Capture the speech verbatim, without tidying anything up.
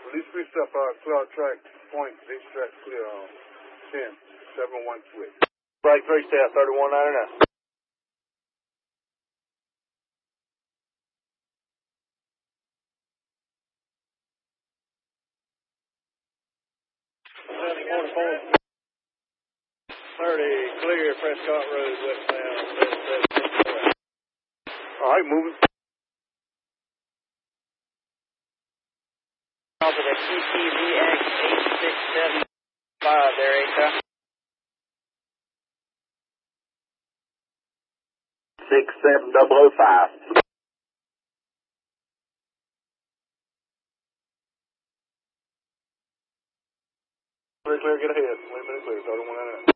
Police three step out, clear out track, point, H track clear on ten, seven one switch. Break three step, thirty-one ninety-nine. thirty, clear, Prescott Road, westbound, seven seven. All right, moving. Copy the T T V X eight six seven five there, H. six seven double oh five. Clear, clear, get ahead. Wait a minute, clear, thirty-one ninety-nine.